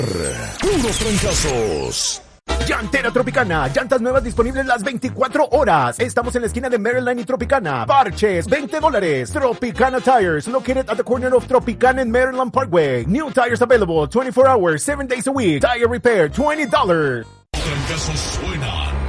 Puros trancazos. Llantera Tropicana, llantas nuevas disponibles las 24 horas. Estamos en la esquina de Maryland y Tropicana. Parches, $20. Tropicana Tires, located at the corner of Tropicana and Maryland Parkway. New tires available 24 hours, 7 days a week. Tire repair, $20. Trancazos suenan